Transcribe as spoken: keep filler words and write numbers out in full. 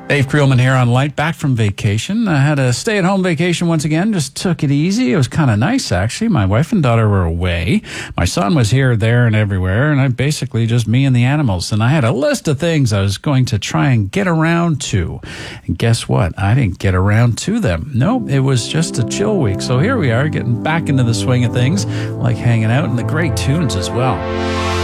Dave Creelman here on Light, back from vacation. I had a stay-at-home vacation once again, just took it easy. It was kind of nice, actually. My wife and daughter were away. My son was here, there, and everywhere, and I basically just me and the animals. And I had a list of things I was going to try and get around to. And guess what? I didn't get around to them. Nope, it was just a chill week. So here we are, getting back into the swing of things, like hanging out, and the great tunes as well.